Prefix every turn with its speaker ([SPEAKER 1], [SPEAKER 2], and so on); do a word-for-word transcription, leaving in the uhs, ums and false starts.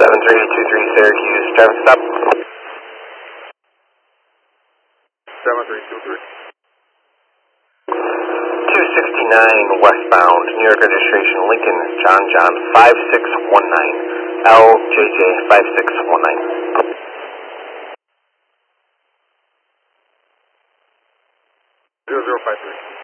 [SPEAKER 1] seven three two three Syracuse, traffic stop.
[SPEAKER 2] seven three two three.
[SPEAKER 1] two sixty-nine westbound, New York registration, Lincoln, John John, five six one nine, L J J five six one nine.
[SPEAKER 2] zero zero five three.